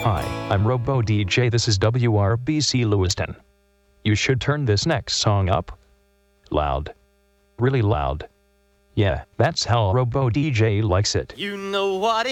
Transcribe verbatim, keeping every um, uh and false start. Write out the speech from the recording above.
Hi, I'm Robo D J. This is W R B C Lewiston. You should turn this next song up. Loud. Really loud. Yeah, that's how Robo D J likes it. You know what